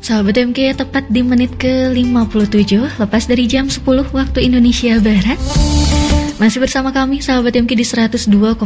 Sahabat MK, tepat di menit ke-57, lepas dari jam 10 waktu Indonesia Barat. Masih bersama kami, sahabat MK di 102,4